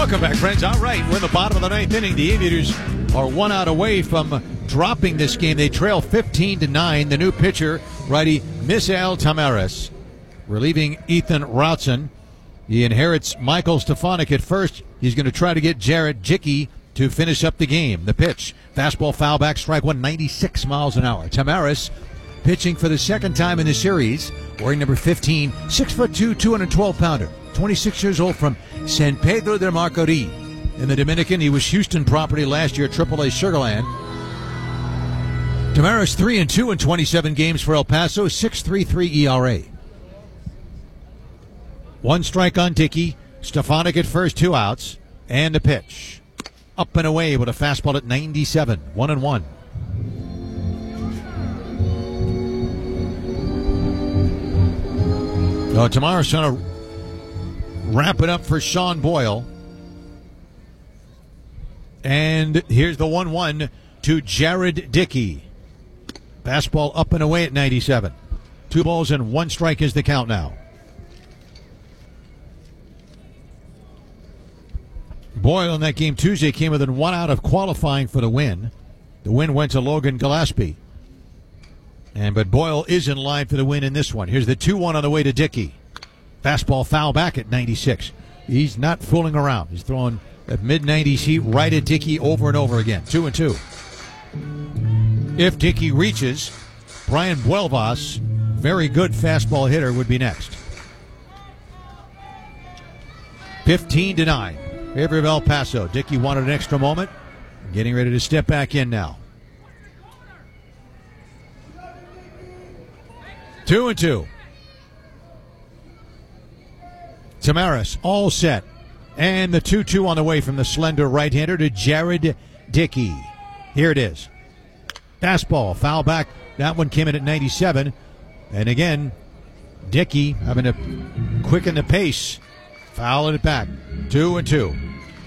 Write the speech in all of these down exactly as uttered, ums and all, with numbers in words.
Welcome back, friends. All right, we're in the bottom of the ninth inning. The Aviators are one out away from dropping this game. They trail fifteen to nine. The new pitcher, righty Misael Tamarez, relieving Ethan Routson. He inherits Michael Stefanik at first. He's going to try to get Jared Dickey to finish up the game. The pitch, fastball foul back, strike one, ninety-six miles an hour. Tamarez pitching for the second time in the series, wearing number fifteen, six foot two, two hundred twelve pounder, twenty-six years old, from San Pedro de Macorís. In the Dominican, he was Houston property last year, triple A Sugarland. Tamarez three and two in twenty-seven games for El Paso, six point three three E R A. One strike on Dickey. Stefanik at first, two outs, and the pitch. Up and away with a fastball at ninety-seven, one and one. So Tamarez trying to wrap it up for Sean Boyle. And here's the one one to Jared Dickey. Fastball up and away at ninety-seven. Two balls and one strike is the count now. Boyle in that game Tuesday came within one out of qualifying for the win. The win went to Logan Gillespie. And but Boyle is in line for the win in this one. Here's the two one on the way to Dickey. Fastball foul back at ninety-six. He's not fooling around. He's throwing at mid nineties heat right at Dickey over and over again. Two and two. If Dickey reaches, Brian Buelvas, very good fastball hitter, would be next. fifteen to nine. Favor of El Paso. Dickey wanted an extra moment. Getting ready to step back in now. Two and two. Tamarez all set. And the two two on the way from the slender right-hander to Jared Dickey. Here it is. Fastball, foul back. That one came in at ninety-seven. And again, Dickey having to quicken the pace. Fouling it back. Two and two.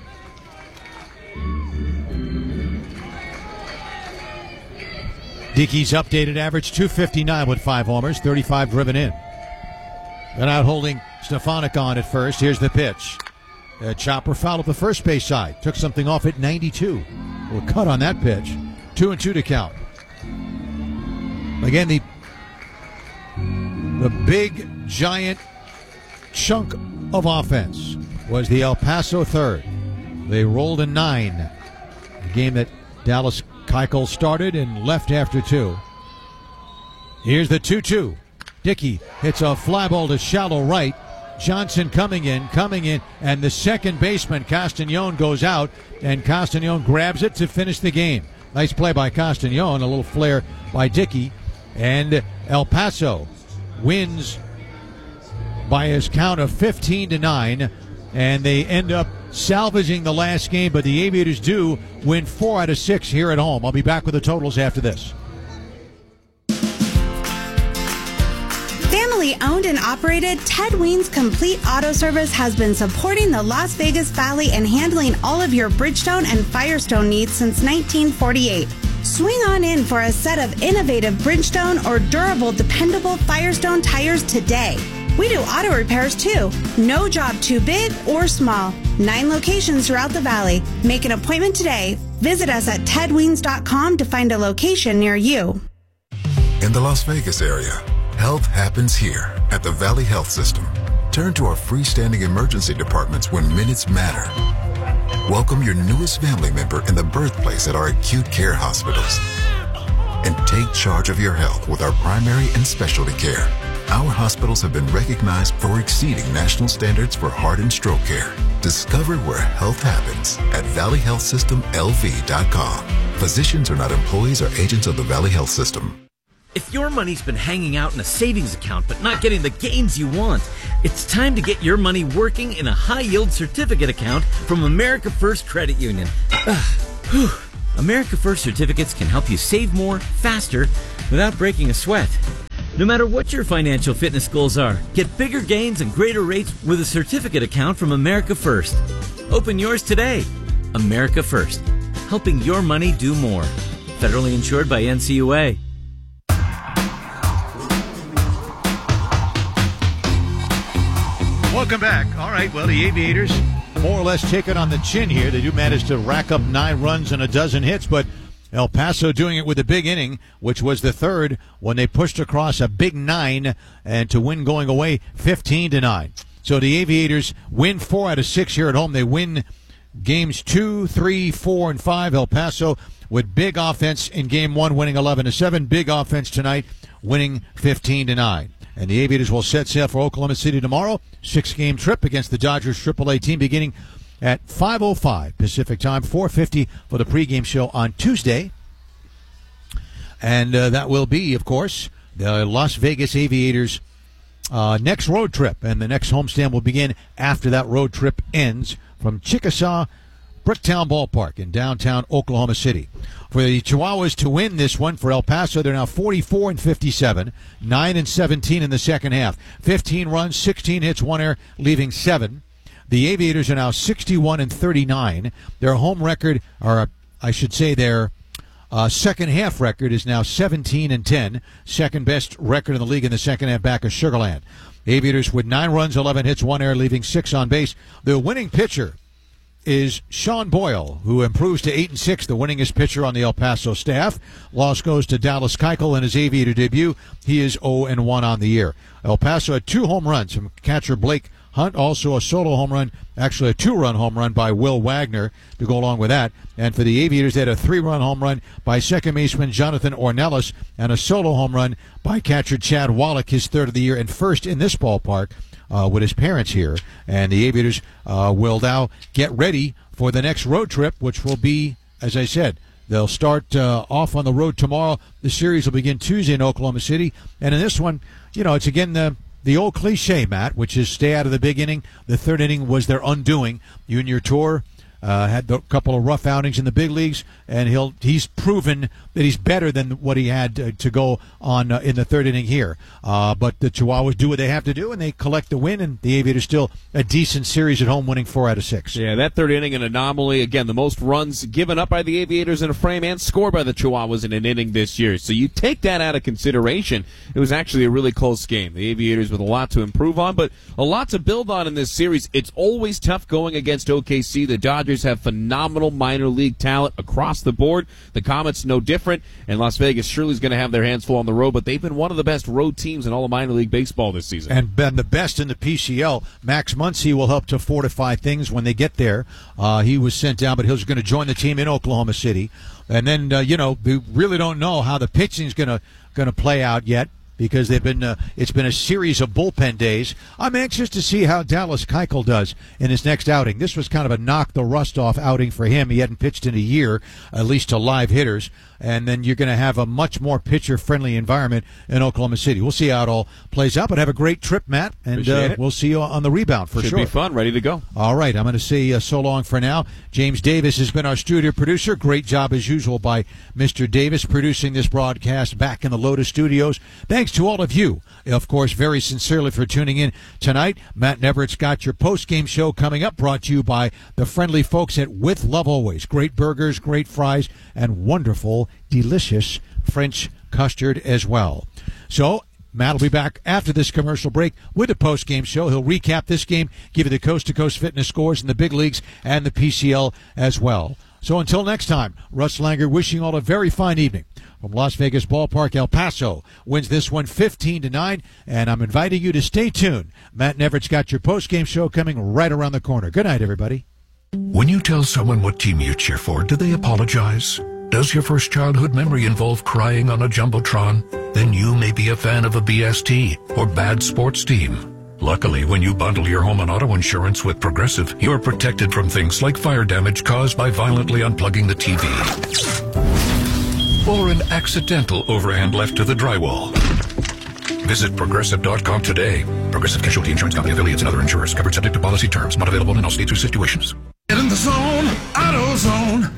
Dickey's updated average, two fifty-nine with five homers, thirty-five driven in. And out holding Stefanik on at first. Here's the pitch. A chopper foul up the first base side. Took something off at ninety-two. We're cut on that pitch. Two and two to count. Again, the the big, giant chunk of offense was the El Paso third. They rolled a nine. The game that Dallas Keuchel started and left after two. Here's the two two. Dickey hits a fly ball to shallow right. Johnson coming in, coming in, and the second baseman, Castañon, goes out, and Castañon grabs it to finish the game. Nice play by Castañon, a little flare by Dickey, and El Paso wins by his count of fifteen to nine, and they end up salvaging the last game, but the Aviators do win four out of six here at home. I'll be back with the totals after this. Family owned and operated, Ted Weens Complete Auto Service has been supporting the Las Vegas Valley and handling all of your Bridgestone and Firestone needs since nineteen forty-eight. Swing on in for a set of innovative Bridgestone or durable, dependable Firestone tires today. We do auto repairs too. No job too big or small. Nine locations throughout the valley. Make an appointment today. Visit us at ted weens dot com to find a location near you. In the Las Vegas area, health happens here at the Valley Health System. Turn to our freestanding emergency departments when minutes matter. Welcome your newest family member in the birthplace at our acute care hospitals. And take charge of your health with our primary and specialty care. Our hospitals have been recognized for exceeding national standards for heart and stroke care. Discover where health happens at valley health system l v dot com. Physicians are not employees or agents of the Valley Health System. If your money's been hanging out in a savings account but not getting the gains you want, it's time to get your money working in a high-yield certificate account from America First Credit Union. America First certificates can help you save more, faster, without breaking a sweat. No matter what your financial fitness goals are, get bigger gains and greater rates with a certificate account from America First. Open yours today. America First, helping your money do more. Federally insured by N C U A. Welcome back. All right, well, the Aviators more or less take it on the chin here. They do manage to rack up nine runs and a dozen hits, but El Paso doing it with a big inning, which was the third when they pushed across a big nine and to win going away fifteen to nine. So the Aviators win four out of six here at home. They win games two, three, four, and five. El Paso with big offense in game one, winning eleven to seven. Big offense tonight, winning fifteen to nine. And the Aviators will set sail for Oklahoma City tomorrow. Six-game trip against the Dodgers triple A team beginning at five oh five Pacific time, four fifty for the pregame show on Tuesday. And uh, that will be, of course, the Las Vegas Aviators' uh, next road trip. And the next homestand will begin after that road trip ends from Chickasaw Bricktown Ballpark in downtown Oklahoma City. For the Chihuahuas to win this one for El Paso, they're now forty-four and fifty-seven, nine and seventeen in the second half. fifteen runs, sixteen hits, one error, leaving seven. The Aviators are now sixty-one and thirty-nine. Their home record, or I should say their uh, second half record, is now seventeen and ten. Second best record in the league in the second half back of Sugar Land. Aviators with nine runs, eleven hits, one error, leaving six on base. The winning pitcher is Sean Boyle, who improves to eight and six, the winningest pitcher on the El Paso staff. Loss goes to Dallas Keuchel in his Aviator debut. He is oh and one on the year. El Paso had two home runs from catcher Blake Hunt, also a solo home run, actually a two-run home run by Will Wagner to go along with that. And for the Aviators, they had a three-run home run by second baseman Jonathan Ornelas and a solo home run by catcher Chad Wallach, his third of the year and first in this ballpark uh, with his parents here. And the Aviators uh, will now get ready for the next road trip, which will be, as I said, they'll start uh, off on the road tomorrow. The series will begin Tuesday in Oklahoma City. And in this one, you know, it's again the The old cliche, Matt, which is stay out of the big inning. The third inning was their undoing. You and your tour uh, had a couple of rough outings in the big leagues, and he'll he's proven that he's better than what he had uh, to go on uh, in the third inning here. Uh, but the Chihuahuas do what they have to do, and they collect the win, and the Aviators still a decent series at home, winning four out of six. Yeah, that third inning, an anomaly. Again, the most runs given up by the Aviators in a frame and scored by the Chihuahuas in an inning this year. So you take that out of consideration. It was actually a really close game. The Aviators with a lot to improve on, but a lot to build on in this series. It's always tough going against O K C. The Dodgers have phenomenal minor league talent across the board. The Comets no different, and Las Vegas surely is going to have their hands full on the road, but they've been one of the best road teams in all of minor league baseball this season. And been the best in the P C L. Max Muncy will help to fortify things when they get there. Uh, he was sent down, but he's going to join the team in Oklahoma City. And then, uh, you know, we really don't know how the pitching is going to going to play out yet, because they've been uh, it's been a series of bullpen days. I'm anxious to see how Dallas Keuchel does in his next outing. This was kind of a knock the rust off outing for him. He hadn't pitched in a year, at least to live hitters. And then you're going to have a much more pitcher-friendly environment in Oklahoma City. We'll see how it all plays out, but have a great trip, Matt, and uh, we'll see you on the rebound for Should sure. Should be fun. Ready to go. All right, I'm going to say uh, so long for now. James Davis has been our studio producer. Great job, as usual, by Mister Davis producing this broadcast back in the Lotus Studios. Thanks to all of you, of course, very sincerely for tuning in tonight. Matt Neverett's got your post-game show coming up, brought to you by the friendly folks at With Love Always. Great burgers, great fries, and wonderful, delicious French custard as well. So Matt will be back after this commercial break with a post-game show. He'll recap this game, give you the coast-to-coast fitness scores in the big leagues and the P C L as well. So until next time, Russ Langer wishing all a very fine evening. From Las Vegas Ballpark, El Paso wins this one fifteen to nine, and I'm inviting you to stay tuned. Matt Neverett's got your post-game show coming right around the corner. Good night, everybody. When you tell someone what team you cheer for, do they apologize? Does your first childhood memory involve crying on a Jumbotron? Then you may be a fan of a B S T or bad sports team. Luckily, when you bundle your home and auto insurance with Progressive, you're protected from things like fire damage caused by violently unplugging the T V. Or an accidental overhand left to the drywall. Visit Progressive dot com today. Progressive Casualty Insurance Company, affiliates, and other insurers. Covered subject to policy terms. Not available in all states or situations. Get in the zone, AutoZone.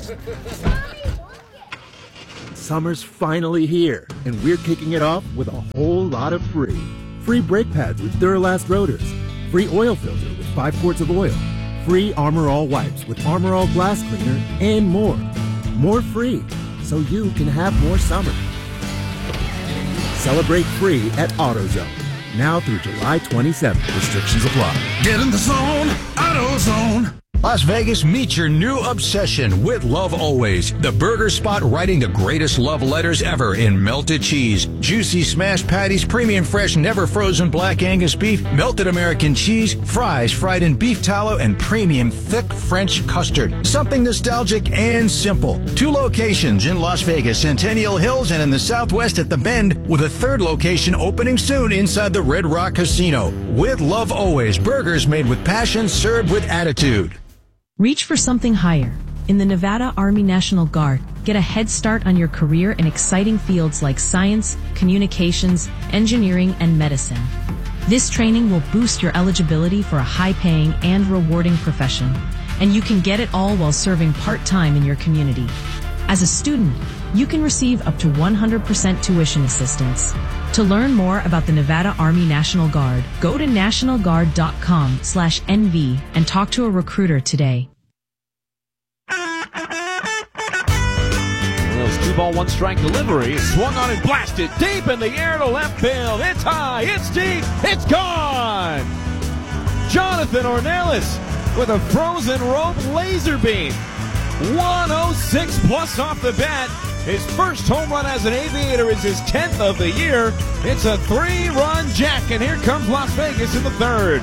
Summer's finally here, and we're kicking it off with a whole lot of free. Free brake pads with Duralast rotors. Free oil filter with five quarts of oil. Free Armor All wipes with Armor All glass cleaner, and more. More free, so you can have more summer. Celebrate free at AutoZone. Now through July twenty-seventh. Restrictions apply. Get in the zone, AutoZone. Las Vegas, meet your new obsession with Love Always, the burger spot writing the greatest love letters ever in melted cheese, juicy smashed patties, premium fresh, never frozen black Angus beef, melted American cheese, fries fried in beef tallow, and premium thick French custard. Something nostalgic and simple. Two locations in Las Vegas, Centennial Hills, and in the Southwest at The Bend, with a third location opening soon inside the Red Rock Casino. With Love Always, burgers made with passion, served with attitude. Reach for something higher. In the Nevada Army National Guard, get a head start on your career in exciting fields like science, communications, engineering, and medicine. This training will boost your eligibility for a high-paying and rewarding profession, and you can get it all while serving part-time in your community. As a student, you can receive up to one hundred percent tuition assistance. To learn more about the Nevada Army National Guard, go to national guard dot com slash N V and talk to a recruiter today. Two ball, one strike delivery is swung on and blasted deep in the air to left field. It's high, it's deep, it's gone. Jonathan Ornelas with a frozen rope laser beam. one oh six plus off the bat. His first home run as an Aviator is his tenth of the year. It's a three-run jack, and here comes Las Vegas in the third.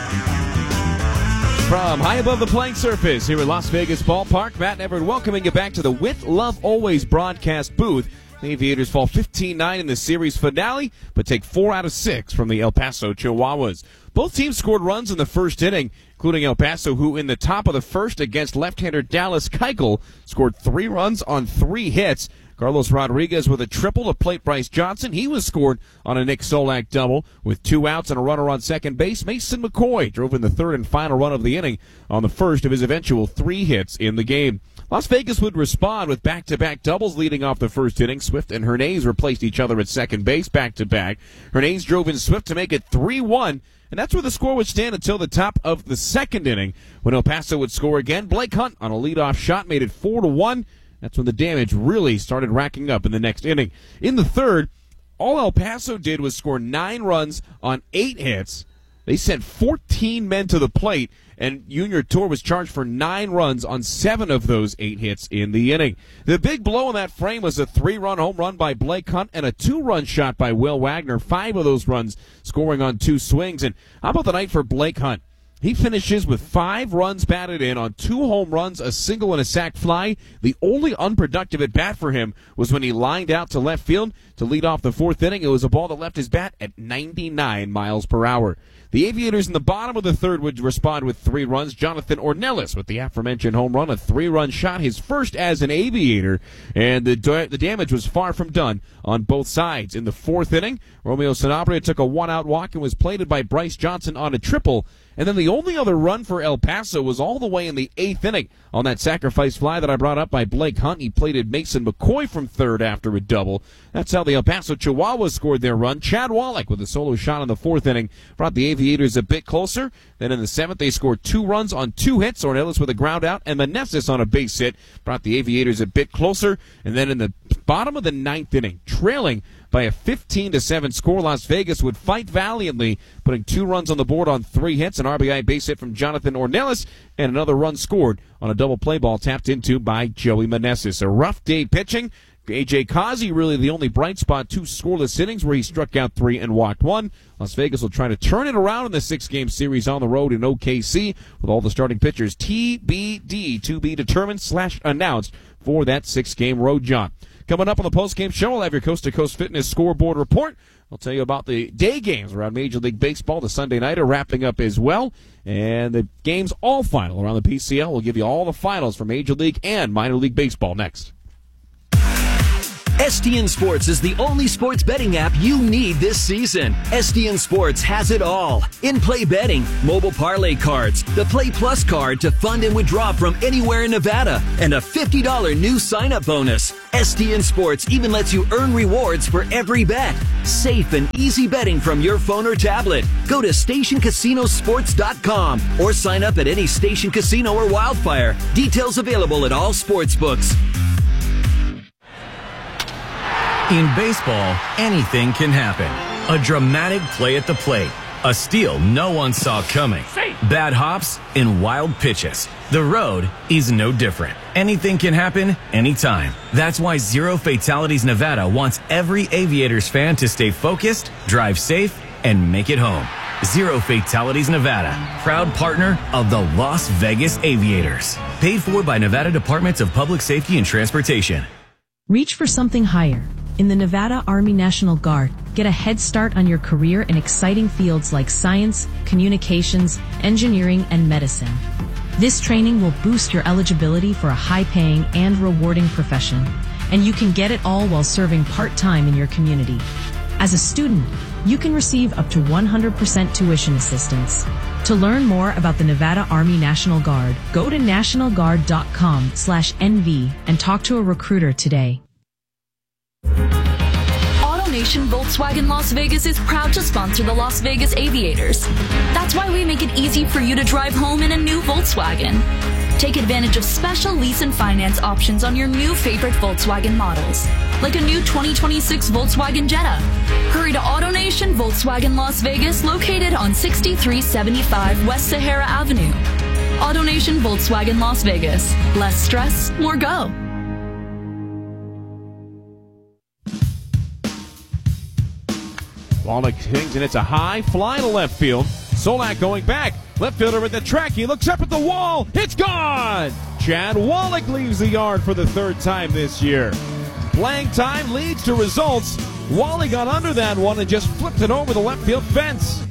From high above the playing surface here at Las Vegas Ballpark, Matt Everett welcoming you back to the With Love Always broadcast booth. The Aviators fall fifteen nine in the series finale, but take four out of six from the El Paso Chihuahuas. Both teams scored runs in the first inning, including El Paso, who in the top of the first against left-hander Dallas Keuchel scored three runs on three hits. Carlos Rodriguez with a triple to plate Bryce Johnson. He was scored on a Nick Solak double with two outs and a runner on second base. Mason McCoy drove in the third and final run of the inning on the first of his eventual three hits in the game. Las Vegas would respond with back-to-back doubles leading off the first inning. Swift and Hernandez replaced each other at second base back-to-back. Hernandez drove in Swift to make it three one. And that's where the score would stand until the top of the second inning when El Paso would score again. Blake Hunt on a leadoff shot made it four to one. That's when the damage really started racking up in the next inning. In the third, all El Paso did was score nine runs on eight hits. They sent fourteen men to the plate, and Junior Torre was charged for nine runs on seven of those eight hits in the inning. The big blow in that frame was a three-run home run by Blake Hunt and a two-run shot by Will Wagner, five of those runs scoring on two swings. And how about the night for Blake Hunt? He finishes with five runs batted in on two home runs, a single, and a sac fly. The only unproductive at bat for him was when he lined out to left field to lead off the fourth inning. It was a ball that left his bat at ninety-nine miles per hour. The Aviators in the bottom of the third would respond with three runs. Jonathan Ornelas with the aforementioned home run, a three-run shot, his first as an Aviator, and the the damage was far from done on both sides. In the fourth inning, Romeo Sanabria took a one-out walk and was plated by Bryce Johnson on a triple. And then the only other run for El Paso was all the way in the eighth inning on that sacrifice fly that I brought up by Blake Hunt. He plated Mason McCoy from third after a double. That's how the El Paso Chihuahuas scored their run. Chad Wallach with a solo shot in the fourth inning brought the Aviators a bit closer. Then in the seventh, they scored two runs on two hits. Ornelas with a ground out and Meneses on a base hit brought the Aviators a bit closer. And then in the bottom of the ninth inning, trailing by a fifteen to seven score, Las Vegas would fight valiantly, putting two runs on the board on three hits, an R B I base hit from Jonathan Ornelas, and another run scored on a double play ball tapped into by Joey Meneses. A rough day pitching. A J Kazi really the only bright spot, two scoreless innings where he struck out three and walked one. Las Vegas will try to turn it around in the six-game series on the road in O K C with all the starting pitchers T B D, to be determined slash announced for that six-game road jaunt. Coming up on the post-game show, we'll have your coast-to-coast fitness scoreboard report. I'll tell you about the day games around Major League Baseball. The Sunday night are wrapping up as well. And the games all final around the P C L. We'll give you all the finals for Major League and Minor League Baseball next. S T N Sports is the only sports betting app you need this season. S T N Sports has it all. In-play betting, mobile parlay cards, the Play Plus card to fund and withdraw from anywhere in Nevada, and a fifty dollars new sign-up bonus. S T N Sports even lets you earn rewards for every bet. Safe and easy betting from your phone or tablet. Go to station casino sports dot com or sign up at any Station Casino or Wildfire. Details available at all sports books. In baseball, anything can happen. A dramatic play at the plate, A steal no one saw coming. Bad hops and wild pitches. The road is no different. Anything can happen anytime. That's why Zero Fatalities Nevada wants every Aviators fan to stay focused, drive safe, and make it home. Zero Fatalities Nevada, proud partner of the Las Vegas Aviators. Paid for by Nevada Departments of Public Safety and Transportation. Reach for something higher. In the Nevada Army National Guard, get a head start on your career in exciting fields like science, communications, engineering, and medicine. This training will boost your eligibility for a high-paying and rewarding profession, and you can get it all while serving part-time in your community. As a student, you can receive up to one hundred percent tuition assistance. To learn more about the Nevada Army National Guard, go to national guard dot com slash N V and talk to a recruiter today. AutoNation Volkswagen Las Vegas is proud to sponsor the Las Vegas Aviators. That's why we make it easy for you to drive home in a new Volkswagen. Take advantage of special lease and finance options on your new favorite Volkswagen models, like a new twenty twenty-six Volkswagen Jetta. Hurry to AutoNation Volkswagen Las Vegas, located on sixty-three seventy-five West Sahara Avenue. AutoNation Volkswagen Las Vegas. Less stress, more go. Wallach swings, and it's a high fly to left field. Solak going back. Left fielder at the track. He looks up at the wall. It's gone! Chad Wallach leaves the yard for the third time this year. Playing time leads to results. Wally got under that one and just flipped it over the left field fence.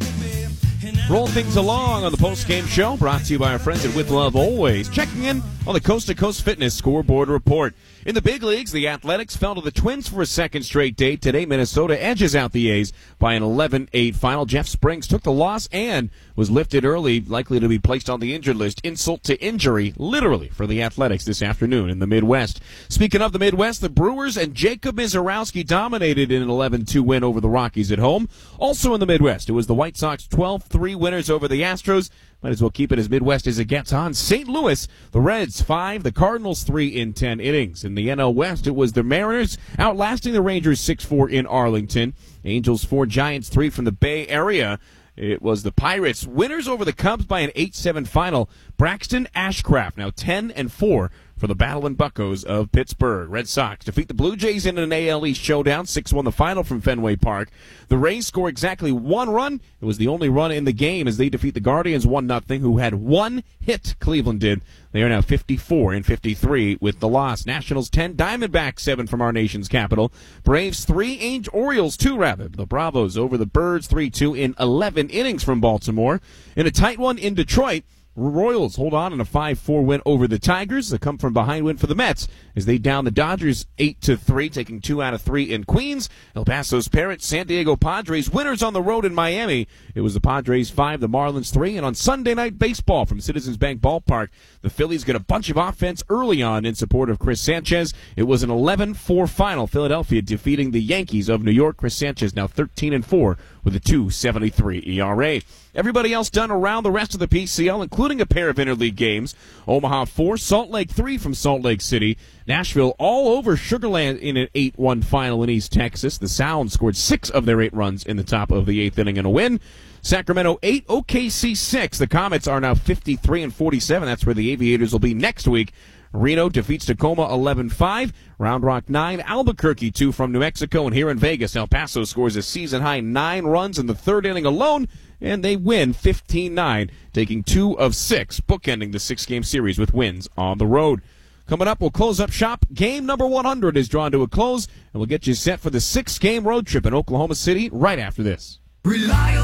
Roll things along on the post-game show, brought to you by our friends at With Love Always. Checking in on the Coast to Coast Fitness Scoreboard Report. In the big leagues, the Athletics fell to the Twins for a second straight day. Today, Minnesota edges out the A's by an eleven eight final. Jeff Springs took the loss and was lifted early, likely to be placed on the injured list. Insult to injury, literally, for the Athletics this afternoon in the Midwest. Speaking of the Midwest, the Brewers and Jacob Mizorowski dominated in an eleven two win over the Rockies at home. Also in the Midwest, it was the White Sox twelve three winners over the Astros. Might as well keep it as Midwest as it gets on. Saint Louis, the Reds five, the Cardinals three in ten innings. In the N L West, it was the Mariners outlasting the Rangers six four in Arlington. Angels four, Giants three from the Bay Area. It was the Pirates winners over the Cubs by an eight seven final. Braxton Ashcraft now ten and four for the Battling Buccos of Pittsburgh. Red Sox defeat the Blue Jays in an A L East showdown, six one the final from Fenway Park. The Rays score exactly one run. It was the only run in the game as they defeat the Guardians one nothing, who had one hit, Cleveland did. They are now fifty-four and fifty-three with the loss. Nationals ten, Diamondbacks seven from our nation's capital. Braves three, Angels, Orioles two rather. The Bravos over the Birds three two in eleven innings from Baltimore. In a tight one in Detroit, Royals hold on in a five four win over the Tigers. A come from behind win for the Mets as they down the Dodgers eight to three, taking two out of three in Queens. El Paso's Parrots, San Diego Padres winners on the road in Miami. It was the Padres five, the Marlins three, and on Sunday Night Baseball from Citizens Bank Ballpark, the Phillies get a bunch of offense early on in support of Chris Sanchez. It was an eleven four final, Philadelphia defeating the Yankees of New York. Chris Sanchez now thirteen and four with a two seventy-three E R A. Everybody else done around the rest of the P C L, including a pair of interleague games. Omaha four, Salt Lake three from Salt Lake City. Nashville all over Sugar Land in an eight one final in East Texas. The Sound scored six of their eight runs in the top of the eighth inning in a win. Sacramento eight, O K C six. The Comets are now fifty-three and forty-seven. That's where the Aviators will be next week. Reno defeats Tacoma eleven five. Round Rock nine, Albuquerque two from New Mexico. And here in Vegas, El Paso scores a season-high nine runs in the third inning alone, and they win fifteen nine, taking two of six, bookending the six-game series with wins on the road. Coming up, we'll close up shop. Game number one hundred is drawn to a close, and we'll get you set for the six-game road trip in Oklahoma City right after this.